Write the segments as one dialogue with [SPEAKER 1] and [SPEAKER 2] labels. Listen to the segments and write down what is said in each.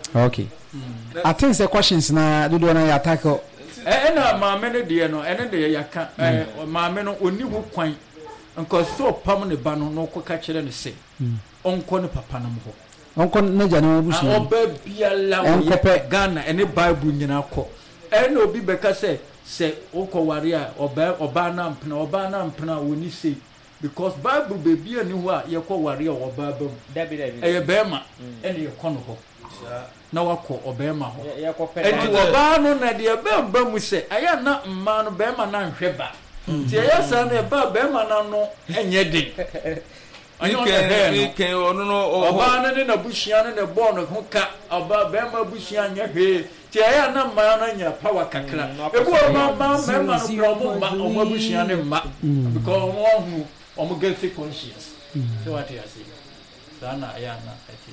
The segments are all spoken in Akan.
[SPEAKER 1] Okay. I think the questions na do do na ya tackle.
[SPEAKER 2] Na maame no de no ene de ya ka maame no oni ho kwan nko so pam ne ba no ko ka kire ne se onko ne papa no ho
[SPEAKER 1] onko na ja na obusu
[SPEAKER 2] oba bia la wo Ghana ene Bible nyina ko ene obi beka se oko ware a oba na mpena woni se because Bible baby ani ho a ye ko ware a oba bam e be ma ene ye ko no ho na wako obema ho enti oba no na de bamba mu se aya na mma no bema na nhweba ti aya sa na bema na no enye de
[SPEAKER 3] Ike ono no
[SPEAKER 2] oba no na bushia no na bo no ho ka oba bema bushia nya hwe ti aya na mma no nya power kakra ebu oba bema no promo ma oba bushia ne mma because omo get conscious so what you say sana aya na ati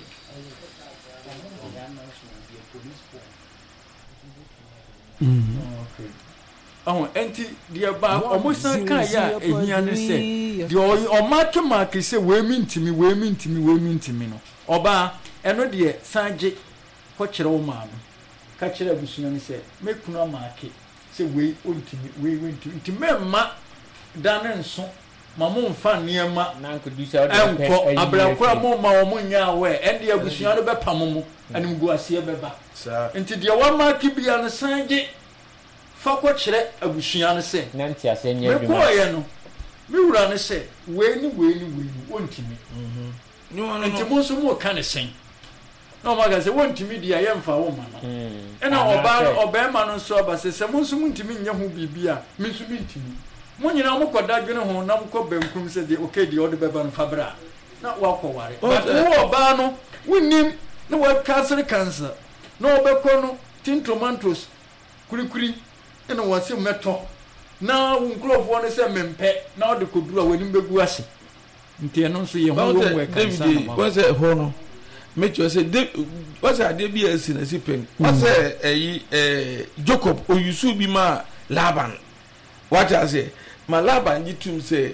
[SPEAKER 2] okay. Oh, enti dia ba omosan kan ya ehia ne se dia o mark se we mintimi no oba eno de sanje ko kire wo ma no ka kire abusua ne se mekunu amake se we ontimi we ntimi memma dan nso mamu mfa niema
[SPEAKER 4] nanko dusa
[SPEAKER 2] enko abrakora mo ma wo munya we endi abusua no be pamomo anim gu ase beba enti dia wa mark bia ne sanje fa ko kire abusua ne se
[SPEAKER 4] nanti ase nya
[SPEAKER 2] bi ko ye no mi wura ne se we ni wontimi enti mo so mo ka ne sen no maga se wontimi dia ye mfa wo ma no ena oba ma no so ba se mo so montimi nya ho bibia mi so ntimi mo nyina mo koda dwene ho na mo ko bankum se de okay de ode beba no fabra na wa ko ware but wo oba no wonim na wa cancer na obekọ no tin tomatoes kurikuri ena wase meto na nkrofo no se mempe na ode koduru a wani begu ase nti eno nso ye ho wo we cancer na
[SPEAKER 3] wase ho no mecho se wase ade bi asi na sipen wase Jacob oyusu bi ma Laban what I say ma Laban gitum se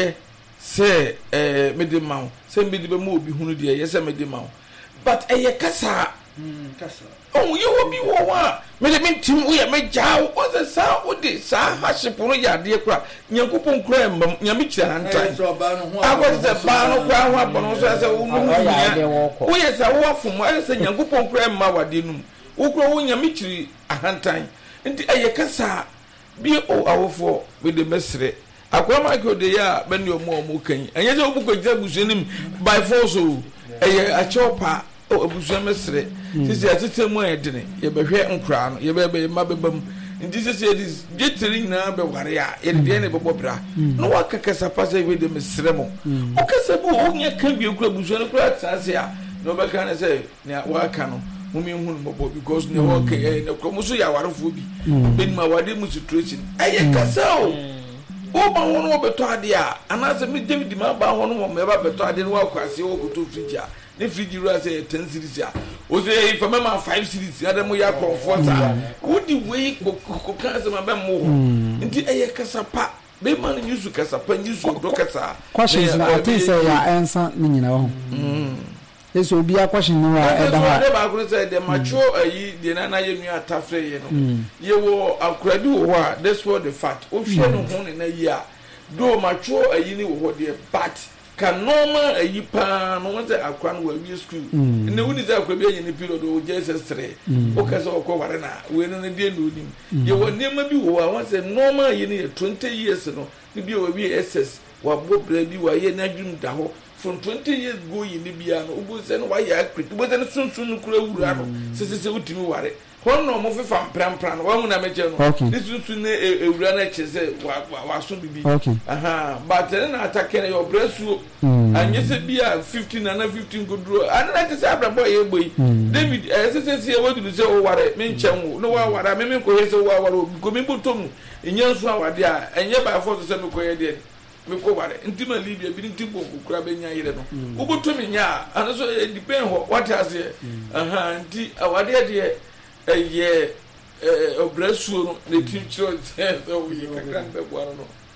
[SPEAKER 3] se mede maw se mede be mo obi hunu de se mede maw but kasa oh you will be one mede mentim wo ye mejaw o se sa o de sa hashipo no ya de kura nyankopon kura mbam nyame kira hantan agwa se ba no kura ho abono so se wo mu nya wo ye sa wo afom ayi se nyankopon kura mma wade num wo kura wo nyame kiri ahantan nti kasa bi o awofo we de mesre akwa ma ko de ya be ne omo kan enye se obuko gya busuanim by force o a chopa o abusua mesre sisi atete mu ayedene ye behwe nkura no ye be mabebam nti sisi edis getiri na be ware a ye de ne bebobra no wakakasa pase we de mesre mo o kasa bu o nya kan bi okura abusua no kura tsase a no be kan se ne waka no mumi hu no because ne okay ne kromuso ya warefo bi ben ma wade mu situation kasa o ba wono obeto ade a anase me David ma ba wono mo me ba beto ade no akwase o goto fridge a ne fridge ru ase 10 series a o say if me ma 5 series ade mo ya comfort a wodi we ko kan se ma be mo nti kasa pa be man yusu kasa pa yusu do kasa
[SPEAKER 1] questions na ati say ya answer ni nyina ho eso bi a question no a eda ha
[SPEAKER 3] de ba kuru say de mature ayi de na ye nu atafre ye no ye wo akuradi wo a that's what the fact o hwe no ho ne na yi a do mature ayi ni wo de but can normal ayi pa no want say akura no we school ne woni say akura bi ayi ni period o Jesus 3 o ka say okọ ware na we no ne de no nim ye wo nema bi wo a want say normal ayi ni 20 years no ni bi o bi SS wa bobre bi wa ye na dwum da ho from 20 years ago in Libya no ubu se no wa ya kwit ubu se no sunsun kura wura no se utimi ware hon no mo fefa mpran no wa hu na meje no this sunsun ne ewura na cheze wa so bibi aha but na atake na your bresu anye se bia 15 na 15 godro ana te se abrabo ye boy David se we du se o ware me nchem no wa ware me ko ye se wa ware obi ko me botom enye nso awade a enye ba force se me ko ye de me ko ware ntima Libya bi ntimbo kura benya yire no ubuto me nya anaso depend ho what has aha nti awade de obresu no ne timchiro so we kakran be boaro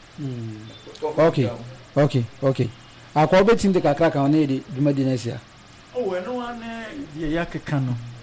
[SPEAKER 3] no
[SPEAKER 1] okay akwa betin de kakra kan na de dwumadi na sia
[SPEAKER 2] o we no ane de yakeka no